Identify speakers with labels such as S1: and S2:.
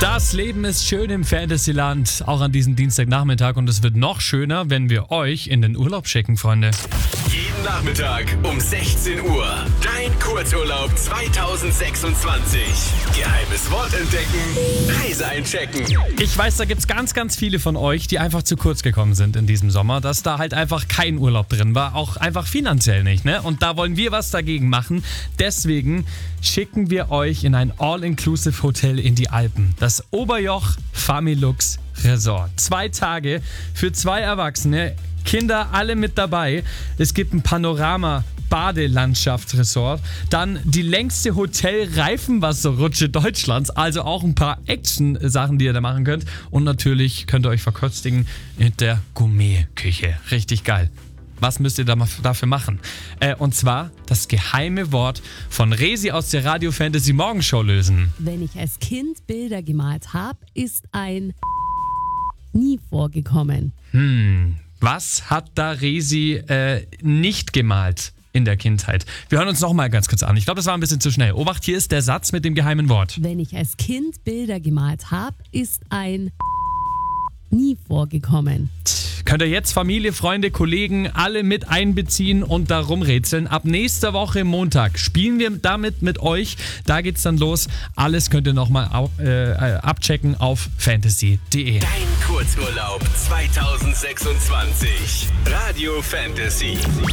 S1: Das Leben ist schön im Fantasyland, auch an diesem Dienstagnachmittag, und es wird noch schöner, wenn wir euch in den Urlaub schicken, Freunde.
S2: Jeden Nachmittag um 16 Uhr. Dein Kurzurlaub 2026. Geheimes Wort entdecken. Reise einchecken.
S1: Ich weiß, da gibt's ganz, ganz viele von euch, die einfach zu kurz gekommen sind in diesem Sommer, dass da halt einfach kein Urlaub drin war, auch einfach finanziell nicht, ne? Und da wollen wir was dagegen machen. Deswegen schicken wir euch in ein All-Inclusive-Hotel in die Alpen. Das Oberjoch Familux Resort. 2 Tage für 2 Erwachsene, Kinder alle mit dabei. Es gibt ein Panorama-Badelandschaftsresort. Dann die längste Hotel-Reifenwasserrutsche Deutschlands. Also auch ein paar Action-Sachen, die ihr da machen könnt. Und natürlich könnt ihr euch verköstigen mit der Gourmet-Küche. Richtig geil. Was müsst ihr dafür machen? Und zwar das geheime Wort von Resi aus der Radio Fantasy Morgenshow lösen.
S3: Wenn ich als Kind Bilder gemalt habe, ist ein nie vorgekommen.
S1: Was hat da Resi nicht gemalt in der Kindheit? Wir hören uns noch mal ganz kurz an. Ich glaube, das war ein bisschen zu schnell. Obacht, hier ist der Satz mit dem geheimen Wort.
S3: Wenn ich als Kind Bilder gemalt habe, ist ein nie vorgekommen.
S1: Könnt ihr jetzt Familie, Freunde, Kollegen alle mit einbeziehen und darum rätseln. Ab nächster Woche Montag spielen wir damit mit euch. Da geht's dann los. Alles könnt ihr nochmal abchecken auf fantasy.de.
S2: Dein Kurzurlaub 2026. Radio Fantasy.